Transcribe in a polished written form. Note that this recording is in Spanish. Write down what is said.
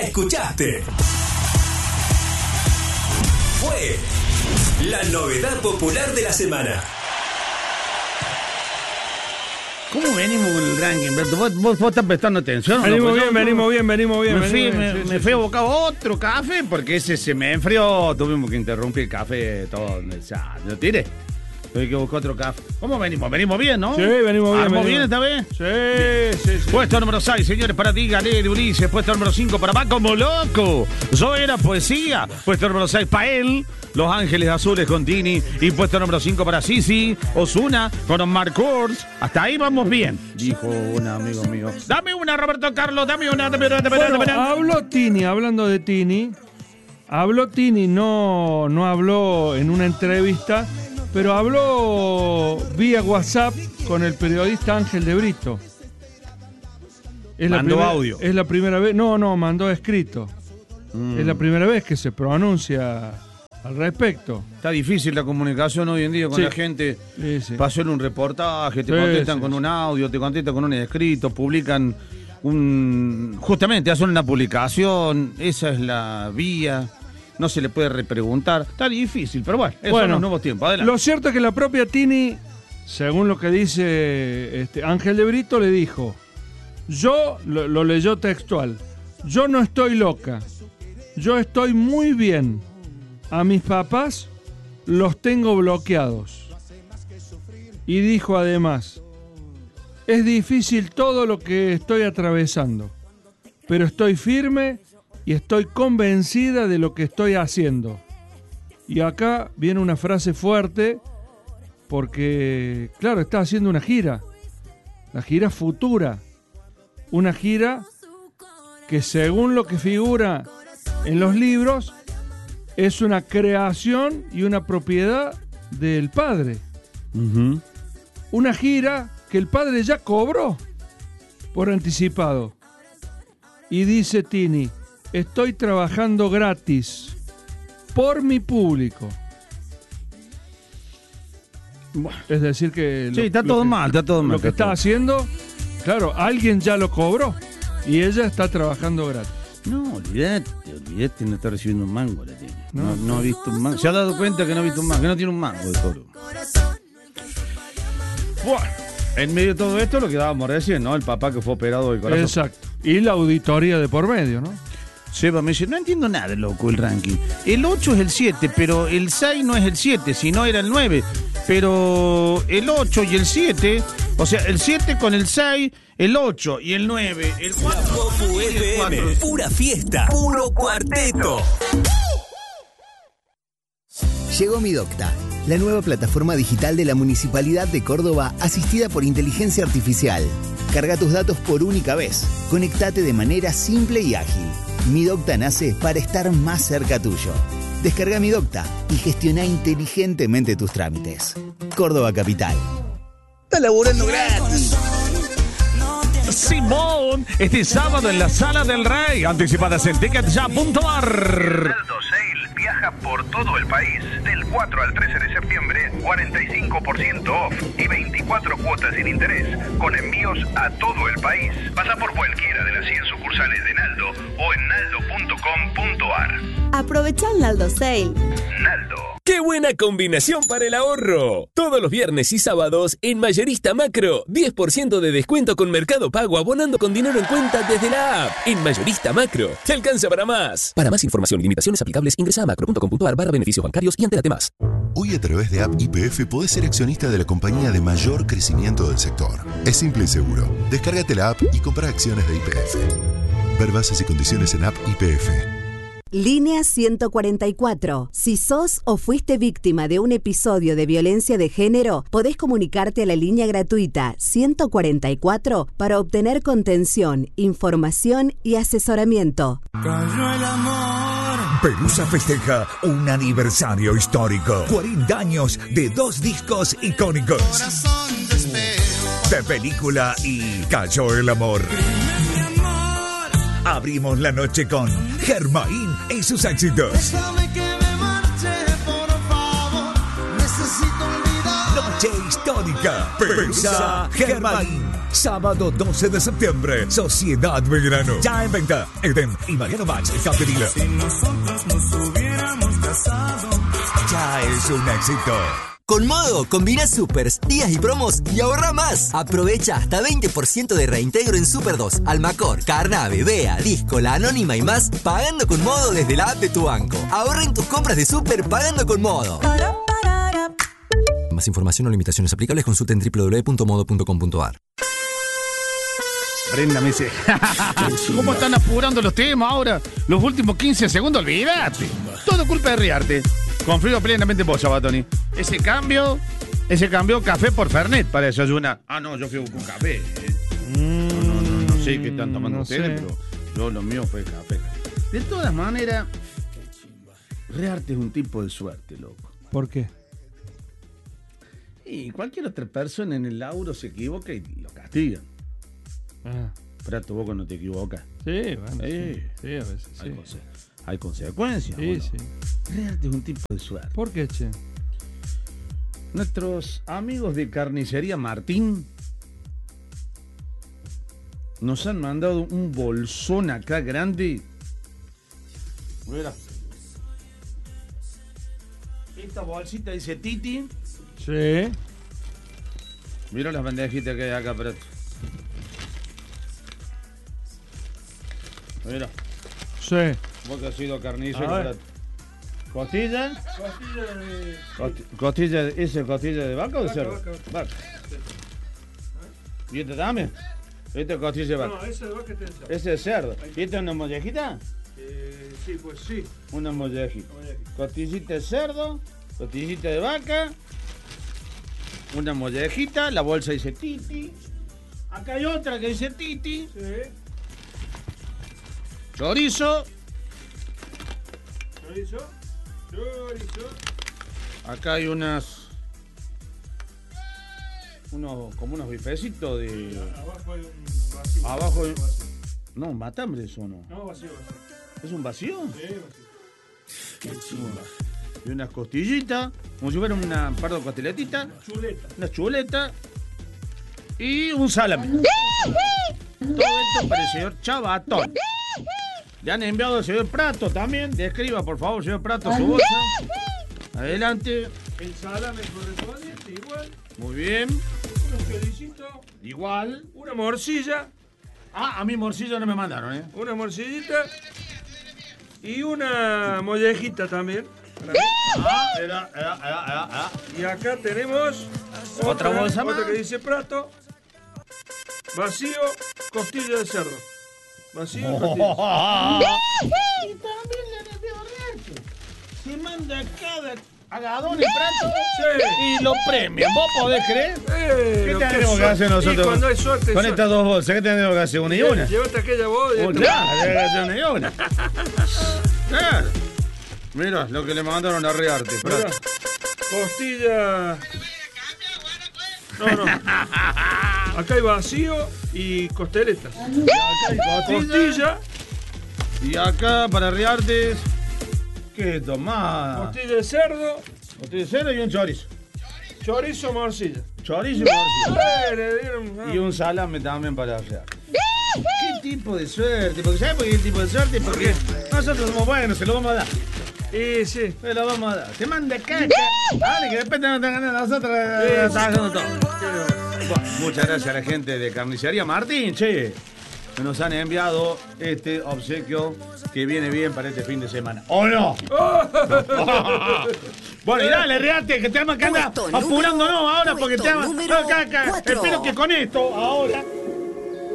escuchaste. Fue la novedad popular de la semana. ¿Cómo venimos con el ranking, Beto? ¿Vos estás prestando atención? Venimos bien. Me fui a buscar otro café porque ese se me enfrió. Tuvimos que interrumpir el café todo. ¿Lo tiré? Tuve que buscar otro café. ¿Cómo venimos? Venimos bien, ¿no? Sí, venimos bien. ¿Armó bien esta vez? Sí. Puesto número 6, señores, para ti, Galera Ulises. Puesto número 5, para Va Como Loco. Yo era poesía. Puesto número 6, para él, Los Ángeles Azules con Tini. Y puesto número 5, para Sisi, Ozuna, con Omar Kurz. Hasta ahí vamos bien, dijo un amigo mío. Dame una, Roberto Carlos, dame una. Habló Tini, hablando de Tini. Habló Tini, no habló en una entrevista, pero habló vía WhatsApp con el periodista Ángel de Brito. Mandó audio. Es la primera vez. No, mandó escrito. Es la primera vez que se pronuncia al respecto. Está difícil la comunicación hoy en día con la gente. Sí. Pasó en un reportaje, te contestan con un audio, te contestan con un escrito, publican justamente hacen una publicación, esa es la vía. No se le puede repreguntar. Está difícil, pero bueno, son los nuevos tiempos. Adelante. Lo cierto es que la propia Tini, según lo que dice Ángel de Brito, le dijo, lo leyó textual, yo no estoy loca, yo estoy muy bien. A mis papás los tengo bloqueados. Y dijo además, es difícil todo lo que estoy atravesando, pero estoy firme y estoy convencida de lo que estoy haciendo. Y acá viene una frase fuerte, porque, claro, está haciendo una gira. La gira futura. Una gira que, según lo que figura en los libros, es una creación y una propiedad del padre. Uh-huh. Una gira que el padre ya cobró por anticipado. Y dice Tini, estoy trabajando gratis por mi público. Es decir que... Sí, está todo mal. Lo que está haciendo, claro, alguien ya lo cobró y ella está trabajando gratis. No, olvídate, no está recibiendo un mango la tiene. No ha visto un mango. Se ha dado cuenta que no ha visto un mango, que no tiene un mango de toro. Bueno, en medio de todo esto lo que dábamos recién, ¿no? El papá que fue operado del corazón. Exacto. Y la auditoría de por medio, ¿no? Seba me dice, no entiendo nada, loco, el ranking. El 8 es el 7, pero el 6 no es el 7, sino era el 9. Pero el 8 y el 7, o sea, el 7 con el 6, el 8 y el 9, el 4. Popu FM, pura fiesta, puro cuarteto. Llegó Mi Docta, la nueva plataforma digital de la Municipalidad de Córdoba asistida por inteligencia artificial. Carga tus datos por única vez. Conectate de manera simple y ágil. Mi Docta nace para estar más cerca tuyo. Descarga Mi Docta y gestiona inteligentemente tus trámites. Córdoba Capital. Está laburando gratis. Simón, este sábado en la Sala del Rey. Anticipadas en ticketya.ar. Viaja por todo el país. Del 4 al 13 de septiembre, 45% off y 24 cuotas sin interés, con envíos a todo el país. Pasa por cualquiera de las 100 sucursales de Naldo o en naldo.com.ar. Aprovecha el Naldo Sale. Naldo. ¡Qué buena combinación para el ahorro! Todos los viernes y sábados en Mayorista Macro, 10% de descuento con Mercado Pago abonando con dinero en cuenta desde la app. En Mayorista Macro, te alcanza para más. Para más información y limitaciones aplicables, ingresa a macro.com.ar/beneficios bancarios y entérate más. Hoy a través de App YPF podés ser accionista de la compañía de mayor crecimiento del sector. Es simple y seguro. Descárgate la app y compra acciones de YPF. Ver bases y condiciones en App YPF. Línea 144. Si sos o fuiste víctima de un episodio de violencia de género, podés comunicarte a la línea gratuita 144 para obtener contención, información y asesoramiento. Cayó el amor. Pelusa festeja un aniversario histórico. 40 años de 2 discos icónicos. Corazón te espero. De película y Cayó el amor. Abrimos la noche con Germain y sus éxitos. Déjame que me marche, por favor. Necesito olvidar. Noche histórica. Pelusa Germain. Sábado 12 de septiembre, Sociedad Belgrano. Ya en venta, Eden y Mariano Max, Capdevila. Si nosotros nos hubiéramos casado. Ya es un éxito. Con Modo, combina supers, días y promos y ahorra más. Aprovecha hasta 20% de reintegro en Super 2, Almacor, Carnave, Bea, Disco, La Anónima y más, pagando con Modo desde la app de tu banco. Ahorra en tus compras de super pagando con Modo. Más información o limitaciones aplicables consulta en www.modo.com.ar. Brenda me dice, ¿cómo están apurando los temas ahora? Los últimos 15 segundos, olvídate. Todo culpa de Riarte. Confío plenamente en vos, Chabatoni. Ese cambio, café por Fernet para desayunar. Ah, no, yo fui con café. No sé qué están tomando ustedes, pero yo lo mío fue café. De todas maneras, Riarte es un tipo de suerte, loco. ¿Por qué? Y cualquier otra persona en el lauro se equivoca y lo castigan. Prato, vos no te equivocas. Sí, bueno. Sí, a veces sí. Hay consecuencias. Sí, ¿no? sí. Riarte es un tipo de suerte. ¿Por qué, che? Nuestros amigos de Carnicería Martín nos han mandado un bolsón acá grande. Mira. Esta bolsita dice Titi. Sí. Mira las bandejitas que hay acá, Prato. Mira. Sí. Vos que has sido carnicero, Prato. ¿Costilla? Costilla de... ¿Esa es costilla de vaca o de cerdo? Vaca. ¿Y este también? ¿Esta es costilla de vaca? No, esa de vaca está en cerdo. ¿Ese es cerdo? ¿Y esta es una mollejita? Sí, pues sí. Una mollejita. Costillita de cerdo, costillita de vaca, una mollejita, la bolsa dice Titi. Acá hay otra que dice Titi. Sí. Chorizo. Chorizo. Acá hay como unos bifecitos de... Abajo hay un vacío. Abajo hay... No, un matambre eso no. No, vacío. ¿Es un vacío? Sí, vacío. Y unas costillitas, como si fuera una par de costiletitas. Una chuleta. Y un salame. Todo esto para el señor Chabatón. Le han enviado al señor Prato también. Describa, por favor, señor Prato, su bolsa. Adelante. El salame correspondiente, igual. Muy bien. Un choricito. Igual. Una morcilla. Ah, a mí morcilla no me mandaron, ¿eh? Una morcillita. Y una mollejita también. Y acá tenemos otra bolsa más. Otra que dice Prato. Vacío, costilla de cerdo. Vacío, costilla. Y también le han enviado Riarte. Se manda cada agadón y Prato. Sí. Y lo premian. ¿Vos podés creer? ¿Qué tenemos que hacer nosotros? Y cuando hay suerte, con estas dos bolsas, ¿qué tenemos que hacer? ¿Una y una? Llévate aquella voz. Claro, debe hacer una y una. Claro. Mira lo que le mandaron a Riarte. Mira, costilla. No. Acá hay vacío y costeletas. Y acá hay costilla. Y acá para Riarte. ¿Qué es esto? Más. Costilla de cerdo. Costilla de cerdo y un chorizo. Chorizo, morcilla. Chorizo y morcilla. Le dieron, Y un salame también para Riarte. ¿Qué tipo de suerte? Porque ¿sabes por qué el tipo de suerte? Porque nosotros somos buenos, se lo vamos a dar. Sí. Se lo vamos a dar. Te manda caca. Vale, que después no tengan ganas nosotros. Haciendo todo. Bueno, muchas gracias a la gente de Carnicería Martín, che. Que nos han enviado este obsequio que viene bien para este fin de semana. ¿O no? Bueno, y dale, Riarte, que te amas que anda apurándonos ahora porque te amas. Espero que con esto, ahora.